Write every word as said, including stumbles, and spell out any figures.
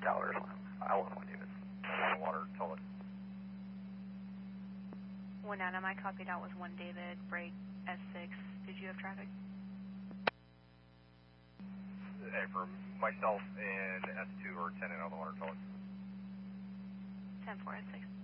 Tower, I want one David. On the water, tell it. One Adam, I copied out with one David, break S six. Did you have traffic? Hey, for myself and S two or ten on the water, tell it. ten four S six.